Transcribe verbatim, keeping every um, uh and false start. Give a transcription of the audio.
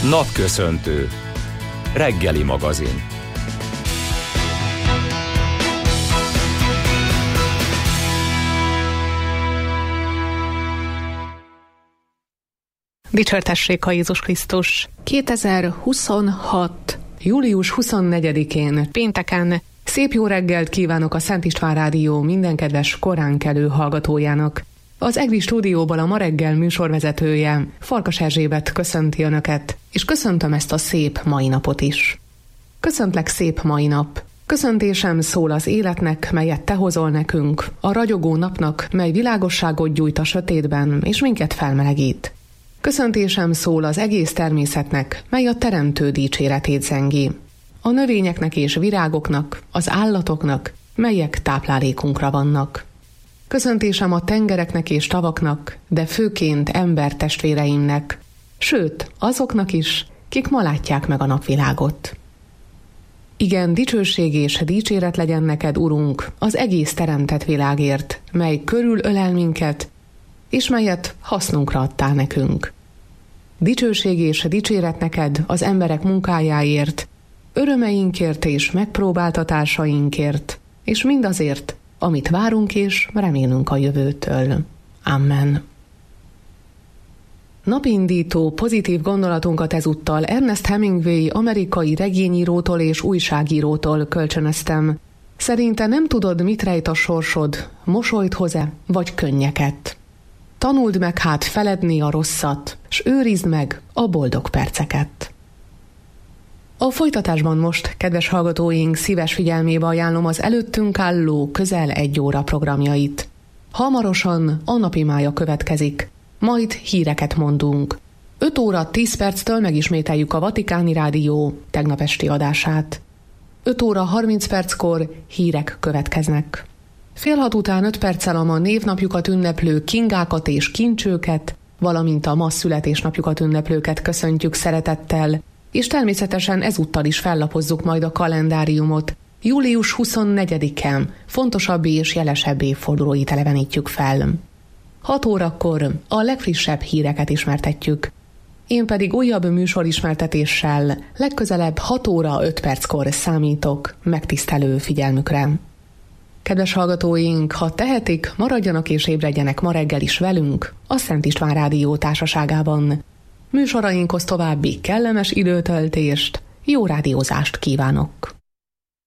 Napköszöntő. Reggeli magazin. Dicsértessék a Jézus Krisztus! kétezer-huszonhat. július huszonnegyedikén, pénteken szép jó reggelt kívánok a Szent István Rádió minden kedves koránkelő hallgatójának. Az EGRI stúdióban a ma reggel műsorvezetője, Farkas Erzsébet köszönti Önöket, és köszöntöm ezt a szép mai napot is. Köszöntlek, szép mai nap! Köszöntésem szól az életnek, melyet Te hozol nekünk, a ragyogó napnak, mely világosságot gyújt a sötétben, és minket felmelegít. Köszöntésem szól az egész természetnek, mely a Teremtő dicséretét zengi. A növényeknek és virágoknak, az állatoknak, melyek táplálékunkra vannak. Köszöntésem a tengereknek és tavaknak, de főként embertestvéreimnek, sőt, azoknak is, kik ma látják meg a napvilágot. Igen, dicsőség és dicséret legyen neked, Urunk, az egész teremtett világért, mely körülölel minket, és melyet hasznunkra adtál nekünk. Dicsőség és dicséret neked az emberek munkájáért, örömeinkért és megpróbáltatásainkért, és mindazért, amit várunk és remélünk a jövőtől. Amen. Napindító, pozitív gondolatunkat ezúttal Ernest Hemingway amerikai regényírótól és újságírótól kölcsönöztem. Szerinte nem tudod, mit rejt a sorsod, mosolyt hoz-e, vagy könnyeket. Tanuld meg hát feledni a rosszat, s őrizd meg a boldog perceket. A folytatásban most, kedves hallgatóink, szíves figyelmébe ajánlom az előttünk álló közel egy óra programjait. Hamarosan a napimája következik, majd híreket mondunk. öt óra tíz perctől megismételjük a Vatikáni Rádió tegnap esti adását. öt óra harminc perckor hírek következnek. Fél hat után öt perccel a ma névnapjukat ünneplő kingákat és kincsőket, valamint a ma születésnapjukat ünneplőket köszöntjük szeretettel, és természetesen ezúttal is fellapozzuk majd a kalendáriumot. július huszonnegyedikén fontosabb és jelesebb évfordulóit elevenítjük fel. hat órakor a legfrissebb híreket ismertetjük. Én pedig újabb műsorismertetéssel legközelebb hat óra öt perckor számítok megtisztelő figyelmükre. Kedves hallgatóink, ha tehetik, maradjanak és ébredjenek ma reggel is velünk a Szent István Rádió társaságában. Műsorainkhoz további kellemes időtöltést, jó rádiózást kívánok!